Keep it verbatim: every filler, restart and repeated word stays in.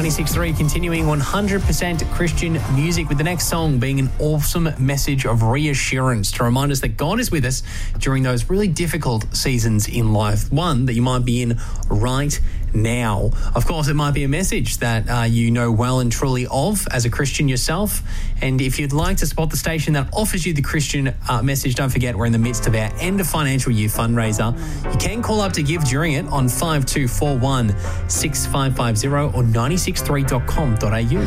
ninety-six point three, continuing one hundred percent Christian music, with the next song being an awesome message of reassurance to remind us that God is with us during those really difficult seasons in life, one that you might be in right now. Of course, it might be a message that uh, you know well and truly of as a Christian yourself. And if you'd like to support the station that offers you the Christian uh, message, don't forget we're in the midst of our end of financial year fundraiser. You can call up to give during it on five two four one, six five five zero or nine six three dot com dot a u.